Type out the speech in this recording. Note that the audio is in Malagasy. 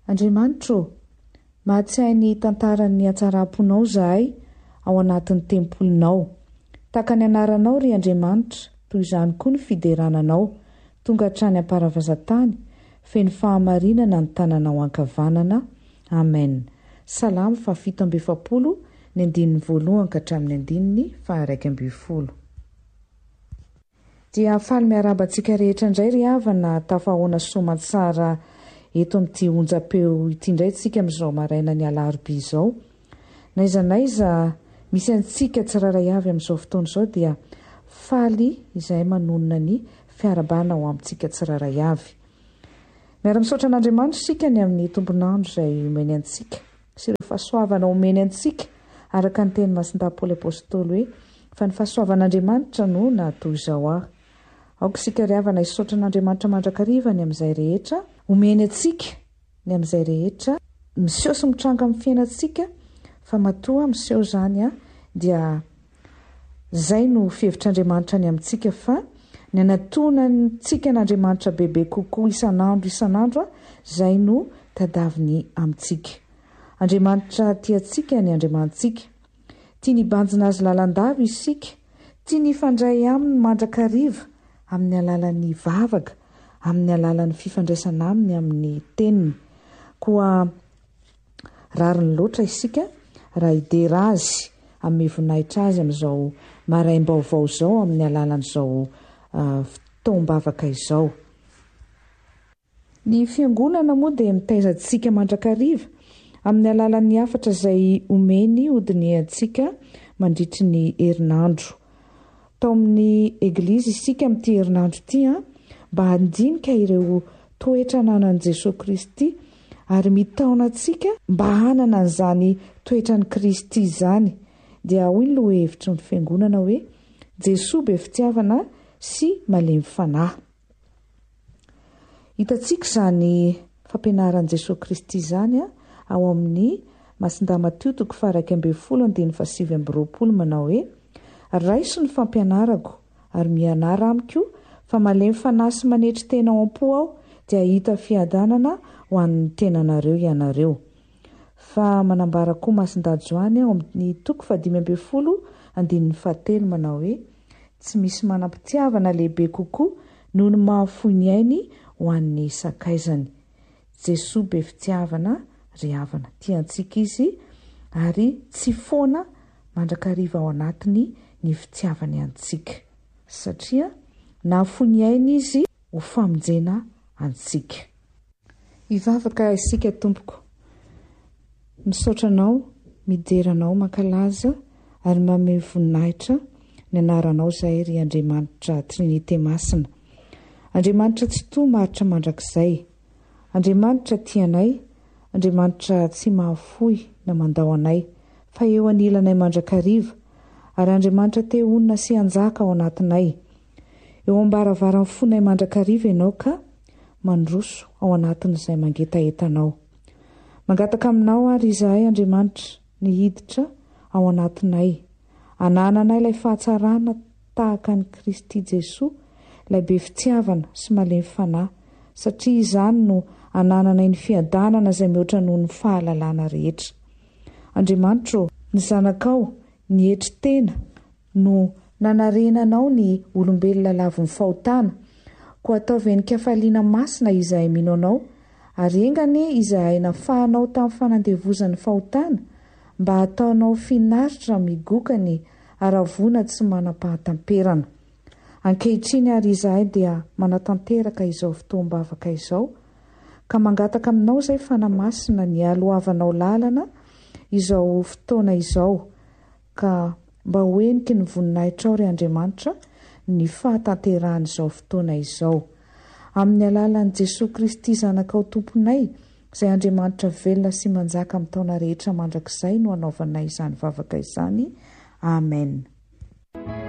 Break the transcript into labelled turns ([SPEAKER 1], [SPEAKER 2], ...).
[SPEAKER 1] Andriamanitro, mahatsiahy ny tantaran'ny atsara-ponao zahay ao anatin'ny tempolinao. Taka ny anaranao ry Andriamanitra, toy izany koa ny fiderananao, tonga hatrany am-paravazantany, feno fahamarinana ny tananao ankavanana. Amen. Salamo 7:70 ny 1 ka hatramin'ny 1:120. Dia faly miarabantsika rehetra indray ry havana tafahoana soamantsara eto amin'ity onjam-peo ity indray tsika amin'izao maraina ny alarobia izao. Naiza misy antsika tsiraray avy amin'izao fotoana izao dia faly izay manonona ny fiarabana ao amintsika tsiraray avy. Miara-misaotra an'Andriamanitra sika ny amin'ny tombonandro izay omeny antsika sy ireo fahasoavana omeny antsika araka ny teny masindahy Paoly Apôstôly hoe fa ny fahasoavan'Andriamanitra no natoy izao aho. Aoka sika ry havana isotra an'Andriamanitra mandrakarivany amin'izay rehetra omeny antsika ny amin'izay rehetra miseho sy mitranga amin'ny fiainantsika fa matoa miseho izany dia zay no fihevitr'Andriamanitra ny amintsika fa ny anatonantsika n'Andriamanitra bebe kokoa isan'andro zay no tadaviny amintsika. Andriamanitra tiantsika ny andriamantsika, tia ny banjina azy lalandava isika, tia ny fandray aminy mandrakariva amin'ny alalan'ny vavaka, amin'ny alalan'ny fifandraisana aminy amin'ny teniny. Koa rariny loatra isika raha idera azy amin'ny voninahitra azy amin'izao maraim-baovao izao amin'ny alalan'izao fotoam-bavaka izao. Ny fiangonana moa dia mitaizantsika mandrakariva amin'ny alalan'ny hafatra izay omeny hodiny antsika mandritry ny herinandro. Tao amin'ny eglizy isika amin'ity herinandro ity mba handinika ireo toetra ananan'i Jesosy Kristy ary mitaona antsika mba hanana an'izany toetra ny Kristy izany. Dia hoy ny lohahevitry ny fiangonana hoe Jesosy be fitiavana sy malemy fanahy. Hitantsika izany fampianaran'i Jesosy Kristy izany ao amin'ny masindahy Mateo 2:1-7:20 manao hoe raiso ny fampianarako ary mianara amiko fa malemy fanahy sy manetry tena ao am-po aho dia hita fiadanana ho an'ny tenanareo ianareo. Fa manambara koa masindahy Joany ao amin'ny 5:17 manao hoe tsy misy manam-pitiavana lehibe kokoa noho ny mahafoy ny ainy ho an'ny sakaizany. Jesosy be fitiavana ry havana, tiantsika izy ary tsy foana mandrakariva ao anatiny ny fitiavany antsika satria nahafoy ny ainy izy ho famonjena antsika. Hivavaka isika tompoko, misaotra anao, mideranao mankalaza ary manome voninahitra ny anaranao izay ry Andriamanitra Trinité Masina. Andriamanitra tsy toa maritra mandrakizay, Andriamanitra tianay, Andriamanitra tsy mahafoy na mandao anay fa eo anilanay mandrakariva ary Andriamanitra te honina sy anjaka ao anatinay. Eo ambaravarany fonay mandrakariva ianao ka mandroso ao anatin'izay mangetahetanao. Mangataka aminao ary izahay Andriamanitra ny hiditra ao anatinay. Anananay ilay fahatsarana tahaka ny Kristy Jesosy, ilay be fitiavana sy malemy fanahy satria izany no anananay ny fiadanana izay mihoatra noho ny fahalalana rehetra. Andriamanitra, ny zanakao, ny hetry tena no nanarenanao ny olombelona lavon'ny fahotana, ko ataovy endrika faliana masina izahay mino anao, ary engane izahay nafahanao tamin'ny fanandevozan'ny fahotana mba ataonao finaritra migoka ny aravona tsy manam-pahatamperana. Ankehitriny ary izahay dia manatanteraka izao fotoam-bavaka izao, ka mangataka aminao izay fanamasina ny alohavanao lalana izao fotoana izao, ka mba hoeniky ny voninahitra ao ry Andriamanitra ny fahatanterahana izao fotoana izao. Amin'ny alalan'i Jesosy Kristy zanakao tomponay, izay Andriamanitra velona sy manjaka amin'ny taona rehetra mandrakizay no anaovanay izany vavaka izany. Amen.